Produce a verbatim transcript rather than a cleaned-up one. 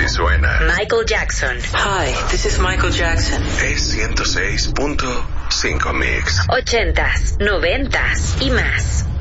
Así suena Michael Jackson. Hi, this is Michael Jackson. Es ciento seis punto cinco Mix. Ochentas, noventas y más.